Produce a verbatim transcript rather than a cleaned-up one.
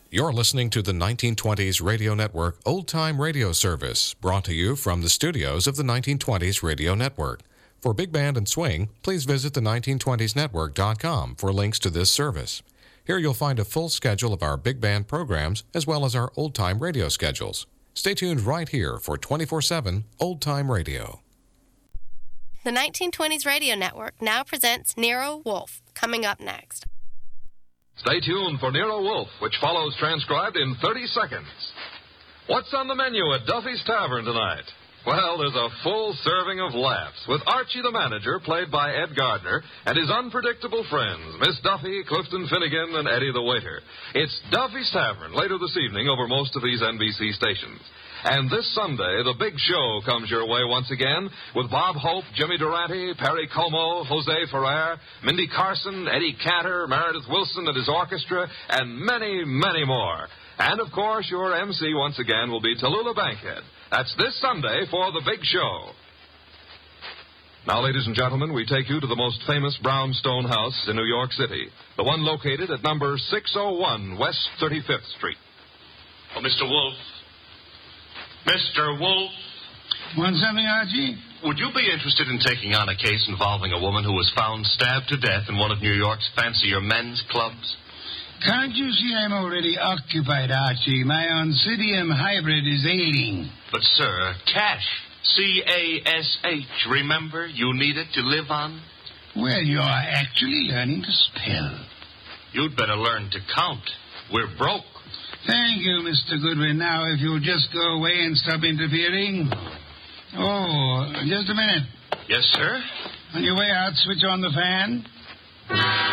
You're listening to the nineteen twenties Radio Network Old Time Radio Service, brought to you from the studios of the nineteen twenties Radio Network. For Big Band and Swing, please visit the nineteen twenties network dot com for links to this service. Here you'll find a full schedule of our big band programs as well as our old time radio schedules. Stay tuned right here for twenty-four seven Old Time Radio. The nineteen twenties Radio Network now presents Nero Wolfe, coming up next. Stay tuned for Nero Wolfe, which follows transcribed in thirty seconds. What's on the menu at Duffy's Tavern tonight? Well, there's a full serving of laughs with Archie the manager, played by Ed Gardner, and his unpredictable friends, Miss Duffy, Clifton Finnegan, and Eddie the waiter. It's Duffy's Tavern later this evening over most of these N B C stations. And this Sunday, the big show comes your way once again with Bob Hope, Jimmy Durante, Perry Como, Jose Ferrer, Mindy Carson, Eddie Cantor, Meredith Wilson and his orchestra, and many, many more. And, of course, your M C once again will be Tallulah Bankhead. That's this Sunday for the big show. Now, ladies and gentlemen, we take you to the most famous brownstone house in New York City, the one located at number six oh one West thirty-fifth Street. Oh, Mister Wolfe. Mister Wolfe. Want something, Archie? Would you be interested in taking on a case involving a woman who was found stabbed to death in one of New York's fancier men's clubs? Can't you see I'm already occupied, Archie? My Oncidium hybrid is ailing. But, sir, cash. C A S H. Remember, you need it to live on? Well, you're actually learning to spell. You'd better learn to count. We're broke. Thank you, Mister Goodwin. Now, if you'll just go away and stop interfering. Oh, just a minute. Yes, sir? On your way out, switch on the fan.